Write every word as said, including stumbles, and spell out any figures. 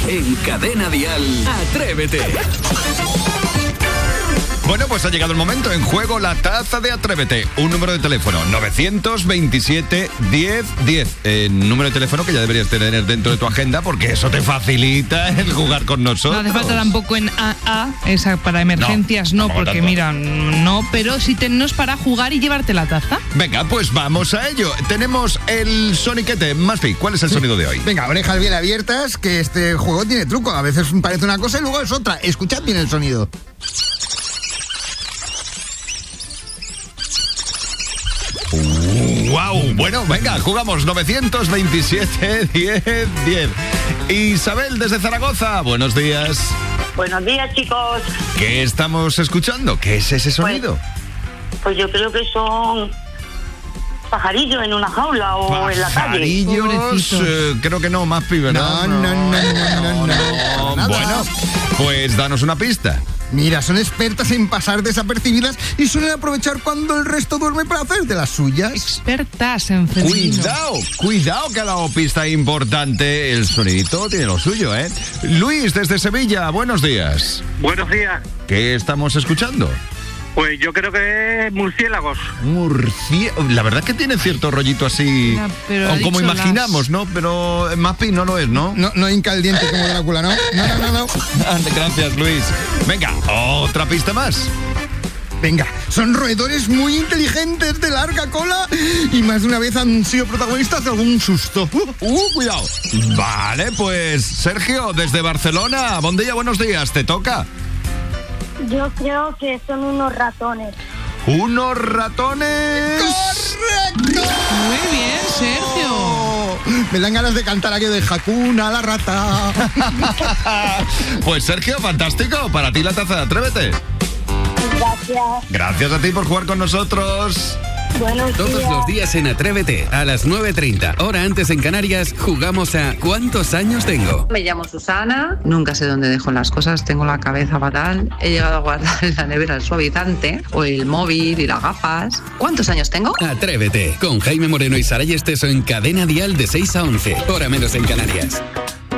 En Cadena Dial, Atrévete. Bueno, pues ha llegado el momento. En juego la taza de Atrévete. Un número de teléfono, nueve veintisiete, diez, diez. Eh, número de teléfono que ya deberías tener dentro de tu agenda porque eso te facilita el jugar con nosotros. No hace falta tampoco en A A, esa para emergencias no, no porque tanto. Mira, no, pero sí tenemos para jugar y llevarte la taza. Venga, pues vamos a ello. Tenemos el soniquete. Maspi, ¿cuál es el sonido de hoy? Venga, orejas bien abiertas, que este juego tiene truco. A veces parece una cosa y luego es otra. Escuchad bien el sonido. ¡Wow! Bueno, venga, jugamos nueve veintisiete, diez, diez. Isabel, desde Zaragoza, buenos días. Buenos días, chicos. ¿Qué estamos escuchando? ¿Qué es ese sonido? Pues, pues yo creo que son pajarillos en una jaula o pajarillos, en la calle. Pajarillos, eh, creo que no, más pibe, no, no, no, no, no, no, no, no. Bueno, pues danos una pista. Mira, son expertas en pasar desapercibidas y suelen aprovechar cuando el resto duerme para hacer de las suyas. Expertas en femenino. Cuidado, cuidado que ha dado pista importante. El sonidito tiene lo suyo, ¿eh? Luis, desde Sevilla, buenos días. Buenos días. ¿Qué estamos escuchando? Pues yo creo que es murciélagos. Murciélagos. La verdad que tiene cierto rollito así, ya, o como imaginamos, las... ¿no? Pero Maspi no lo es, ¿no? No, no incaldiente como Drácula, ¿no? No, no, no, no. Gracias, Luis. Venga, otra pista más. Venga, son roedores muy inteligentes de larga cola y más de una vez han sido protagonistas de algún susto. Uh, uh cuidado. Vale, pues Sergio, desde Barcelona. Bondella, buenos días, te toca. Yo creo que son unos ratones. ¡Unos ratones! ¡Correcto! Muy bien, Sergio. Me dan ganas de cantar aquello de Hakuna la rata. Pues Sergio, fantástico. Para ti la taza de Atrévete. Gracias. Gracias a ti por jugar con nosotros. Buenos Todos días. los días en Atrévete, a las nueve treinta, hora antes en Canarias, jugamos a ¿Cuántos años tengo? Me llamo Susana, nunca sé dónde dejo las cosas, tengo la cabeza fatal. He llegado a guardar en la nevera el suavizante, o el móvil y las gafas. ¿Cuántos años tengo? Atrévete, con Jaime Moreno y Saray Esteso en Cadena Dial de seis a once, hora menos en Canarias.